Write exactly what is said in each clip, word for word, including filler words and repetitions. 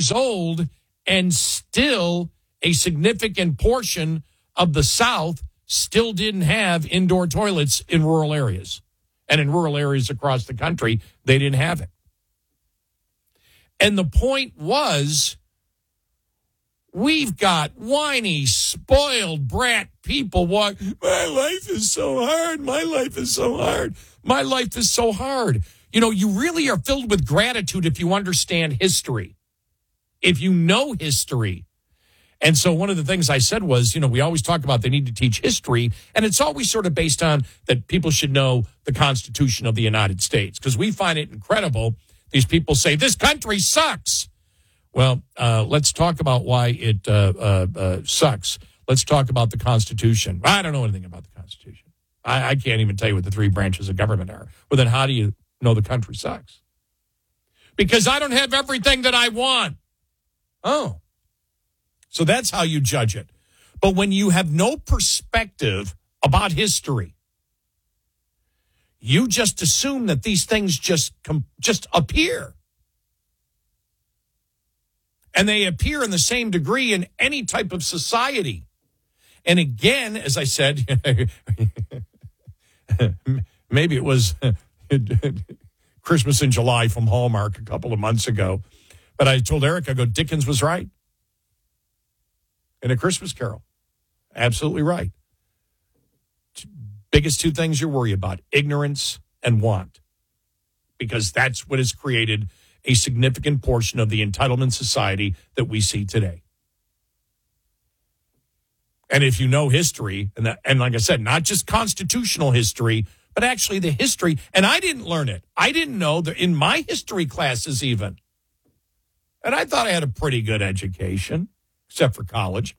years old, and still a significant portion of the South still didn't have indoor toilets in rural areas. And in rural areas across the country, they didn't have it. And the point was, we've got whiny, spoiled brat people walk, my life is so hard, my life is so hard, my life is so hard. You know, you really are filled with gratitude if you understand history, if you know history. And so one of the things I said was, you know, we always talk about they need to teach history, and it's always sort of based on that people should know the Constitution of the United States, because we find it incredible. These people say, this country sucks. Well, uh, let's talk about why it uh, uh, uh, sucks. Let's talk about the Constitution. I don't know anything about the Constitution. I, I can't even tell you what the three branches of government are. Well, then how do you know the country sucks? Because I don't have everything that I want. Oh. So that's how you judge it. But when you have no perspective about history, you just assume that these things just com- just appear. And they appear in the same degree in any type of society. And again, as I said, maybe it was Christmas in July from Hallmark a couple of months ago. But I told Eric, I go, Dickens was right. In A Christmas Carol. Absolutely right. Biggest two things you worry about, ignorance and want. Because that's what has created a significant portion of the entitlement society that we see today. And if you know history, and, that, and like I said, not just constitutional history, but actually the history, and I didn't learn it. I didn't know that in my history classes even. And I thought I had a pretty good education, except for college.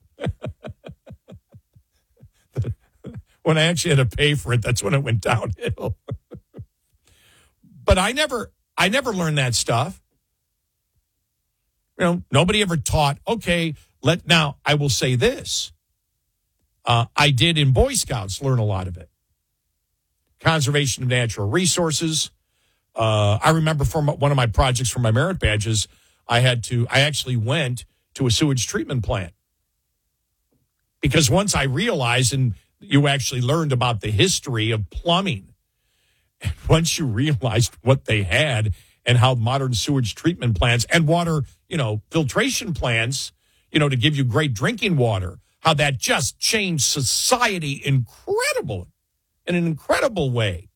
When I actually had to pay for it, that's when it went downhill. But I never, I never learned that stuff. You know, nobody ever taught, okay, let, now I will say this. Uh, I did in Boy Scouts learn a lot of it. Conservation of natural resources. Uh, I remember from one of my projects for my merit badges, I had to, I actually went to a sewage treatment plant. Because once I realized, and you actually learned about the history of plumbing, and once you realized what they had and how modern sewage treatment plants and water, you know, filtration plants, you know, to give you great drinking water, how that just changed society incredible, in an incredible way.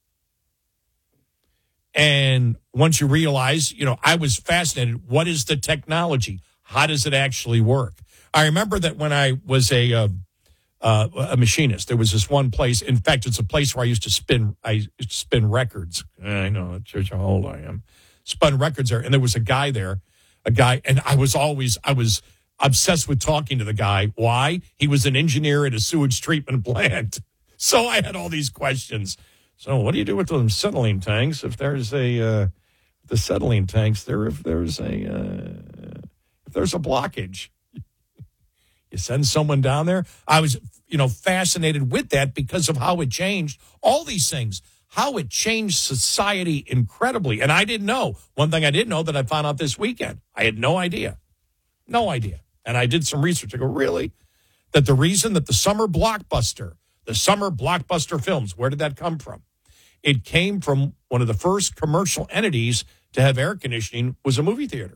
And once you realize, you know, I was fascinated. What is the technology? How does it actually work? I remember that when I was a uh, uh, a machinist, there was this one place. In fact, it's a place where I used to spin. I used to spin records. I know, that's how old I am. Spun records there, and there was a guy there, a guy, and I was always I was obsessed with talking to the guy. Why? He was an engineer at a sewage treatment plant, so I had all these questions. So, what do you do with those settling tanks if there's a uh, the settling tanks there? If there's a uh, if there's a blockage. You send someone down there. I was, you know, fascinated with that because of how it changed all these things, how it changed society incredibly. And I didn't know. One thing I didn't know that I found out this weekend. I had no idea. No idea. And I did some research. I go, really? That the reason that the summer blockbuster, the summer blockbuster films, where did that come from? It came from one of the first commercial entities to have air conditioning was a movie theater.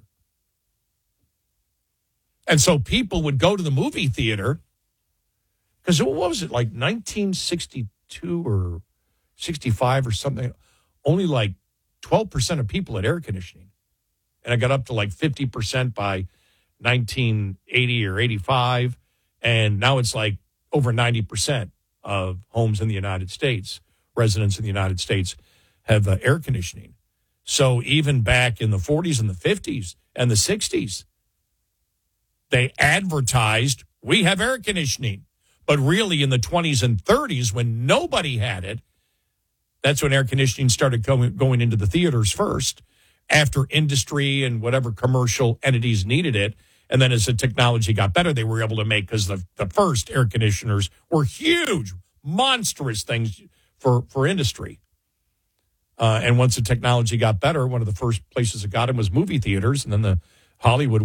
And so people would go to the movie theater because what was it, like nineteen sixty-two or sixty-five or something? Only like twelve percent of people had air conditioning. And I got up to like fifty percent by nineteen eighty or eighty-five. And now it's like over ninety percent of homes in the United States, residents in the United States, have uh, air conditioning. So even back in the forties and the fifties and the sixties, they advertised, we have air conditioning. But really in the twenties and thirties, when nobody had it, that's when air conditioning started going, going into the theaters first, after industry and whatever commercial entities needed it. And then as the technology got better, they were able to make, because the, the first air conditioners were huge, monstrous things for, for industry. Uh, and once the technology got better, one of the first places that got them was movie theaters, and then the Hollywood